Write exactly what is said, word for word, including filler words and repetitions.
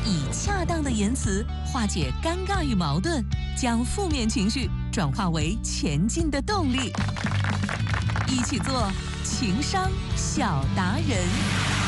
以恰当的言辞化解尴尬与矛盾，将负面情绪转化为前进的动力。一起做情商小达人。